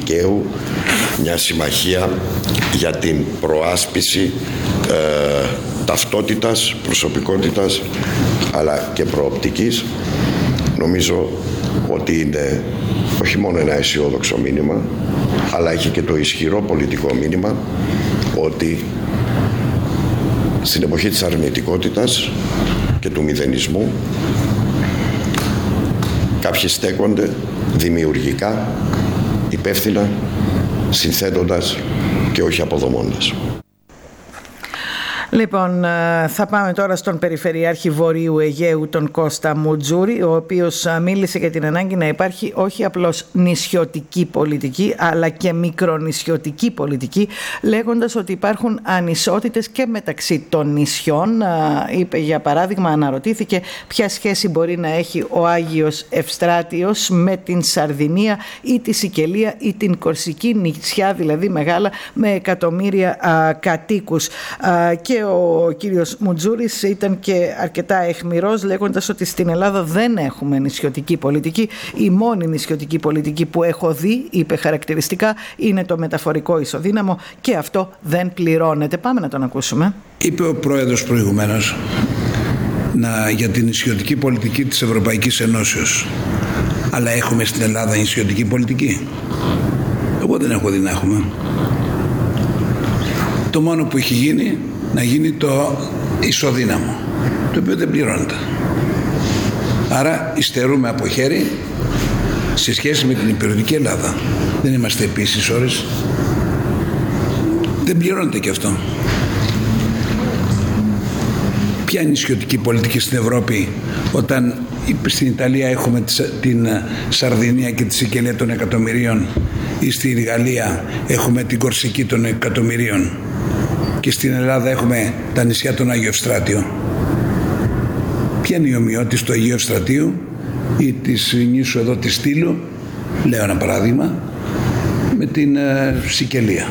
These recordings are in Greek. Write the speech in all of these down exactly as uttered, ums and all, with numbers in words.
δικαίου, μια συμμαχία για την προάσπιση ε, ταυτότητας, προσωπικότητας αλλά και προοπτικής. Νομίζω ότι είναι όχι μόνο ένα αισιόδοξο μήνυμα, αλλά έχει και το ισχυρό πολιτικό μήνυμα ότι στην εποχή της αρνητικότητας και του μηδενισμού κάποιοι στέκονται δημιουργικά, υπεύθυνα, συνθέτοντας και όχι αποδομώντας. Λοιπόν, θα πάμε τώρα στον Περιφερειάρχη Βορείου Αιγαίου, τον Κώστα Μουτζούρη, ο οποίος μίλησε για την ανάγκη να υπάρχει όχι απλώς νησιωτική πολιτική, αλλά και μικρονησιωτική πολιτική, λέγοντας ότι υπάρχουν ανισότητες και μεταξύ των νησιών. Είπε, για παράδειγμα, αναρωτήθηκε ποια σχέση μπορεί να έχει ο Άγιος Ευστράτιος με την Σαρδινία ή τη Σικελία ή την Κορσική, νησιά δηλαδή μεγάλα με εκατομμύρια α, κατοίκους. Α, και ο κύριος Μουτζούρης ήταν και αρκετά αιχμηρός, λέγοντας ότι στην Ελλάδα δεν έχουμε νησιωτική πολιτική. Η μόνη νησιωτική πολιτική που έχω δει, είπε χαρακτηριστικά, είναι το μεταφορικό ισοδύναμο και αυτό δεν πληρώνεται. Πάμε να τον ακούσουμε. Είπε ο πρόεδρος προηγουμένως να, για την νησιωτική πολιτική της Ευρωπαϊκής Ενώσεως. Αλλά έχουμε στην Ελλάδα νησιωτική πολιτική? Εγώ δεν έχω δει να έχουμε. Το μόνο που έχει γίνει να γίνει το ισοδύναμο, το οποίο δεν πληρώνεται. Άρα υστερούμε από χέρι σε σχέση με την υπηρετική Ελλάδα. Δεν είμαστε επίσης ώρες. Δεν πληρώνεται και αυτό. Ποια νησιωτική πολιτική στην Ευρώπη, όταν στην Ιταλία έχουμε την Σαρδινία και τη Σικελία των εκατομμυρίων, ή στη Γαλλία έχουμε την Κορσική των εκατομμυρίων, και στην Ελλάδα έχουμε τα νησιά των Άγιο Ευστράτιο? Ποια είναι η ομοιότητα του Αγίου Ευστρατείου ή της νήσου εδώ της Στήλου, λέω ένα παράδειγμα, με την ε, Σικελία?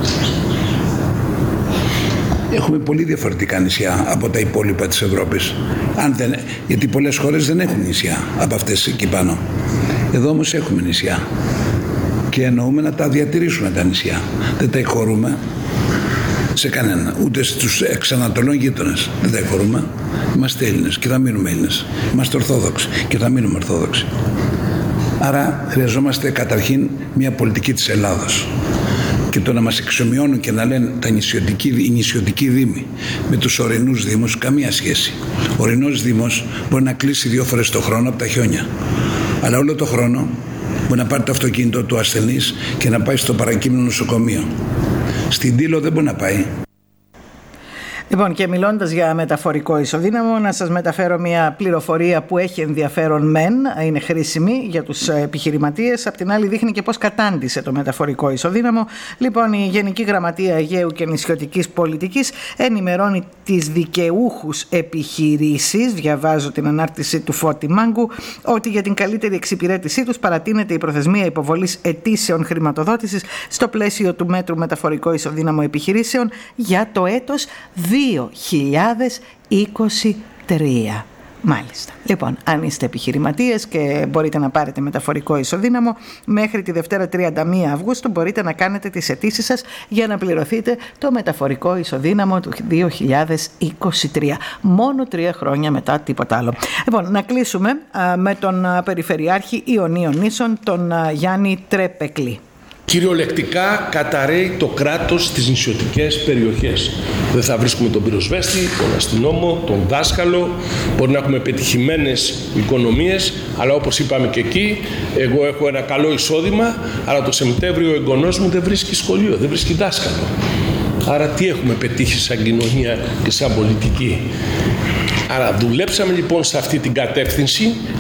Έχουμε πολύ διαφορετικά νησιά από τα υπόλοιπα της Ευρώπης. Αν δεν, γιατί πολλές χώρες δεν έχουν νησιά από αυτές εκεί πάνω. Εδώ όμως έχουμε νησιά και εννοούμε να τα διατηρήσουμε τα νησιά. Δεν τα εκχωρούμε σε κανένα, ούτε στους εξανατολών γείτονες. Δεν τα εκχωρούμε. Είμαστε Έλληνες και θα μείνουμε Έλληνες. Είμαστε Ορθόδοξοι και θα μείνουμε Ορθόδοξοι. Άρα χρειαζόμαστε καταρχήν μια πολιτική της Ελλάδος. Και το να μας εξομοιώνουν και να λένε τα νησιωτική, οι νησιωτικοί δήμοι με τους ορεινούς δήμους, καμία σχέση. Ο ορεινός δήμος μπορεί να κλείσει δύο φορές το χρόνο από τα χιόνια. Αλλά όλο το χρόνο μπορεί να πάρει το αυτοκίνητο του ασθενής και να πάει στο παρακείμενο νοσοκομείο. Στην Τήλο δεν μπορεί να πάει. Λοιπόν, και μιλώντας για μεταφορικό ισοδύναμο, να σας μεταφέρω μια πληροφορία που έχει ενδιαφέρον μεν, είναι χρήσιμη για τους επιχειρηματίες, απ' την άλλη δείχνει και πώς κατάντησε το μεταφορικό ισοδύναμο. Λοιπόν, η Γενική Γραμματεία Αιγαίου και Νησιωτικής Πολιτικής ενημερώνει τις δικαιούχους επιχειρήσεις, διαβάζω την ανάρτηση του Φώτη Μάγκου, ότι για την καλύτερη εξυπηρέτησή τους παρατείνεται η προθεσμία υποβολής αιτήσεων χρηματοδότησης στο πλαίσιο του μέτρου μεταφορικό ισοδύναμο επιχειρήσεων για το έτος δύο χιλιάδες είκοσι τρία. Μάλιστα. Λοιπόν, αν είστε επιχειρηματίες και μπορείτε να πάρετε μεταφορικό ισοδύναμο, μέχρι τη Δευτέρα τριάντα μία Αυγούστου μπορείτε να κάνετε τις αιτήσεις σας για να πληρωθείτε το μεταφορικό ισοδύναμο του δύο χιλιάδες είκοσι τρία. Μόνο τρία χρόνια μετά, τίποτα άλλο. Λοιπόν, να κλείσουμε α, με τον α, Περιφερειάρχη Ιωνίων Νήσων, τον α, Γιάννη Τρέπεκλη. Κυριολεκτικά καταρρέει το κράτος στις νησιωτικές περιοχές. Δεν θα βρίσκουμε τον πυροσβέστη, τον αστυνόμο, τον δάσκαλο. Μπορεί να έχουμε πετυχημένες οικονομίες, αλλά όπως είπαμε και εκεί, εγώ έχω ένα καλό εισόδημα, αλλά το Σεπτέμβριο ο εγγονός μου δεν βρίσκει σχολείο, δεν βρίσκει δάσκαλο. Άρα τι έχουμε πετύχει σαν κοινωνία και σαν πολιτική? Άρα δουλέψαμε λοιπόν σε αυτή την κατεύθυνση.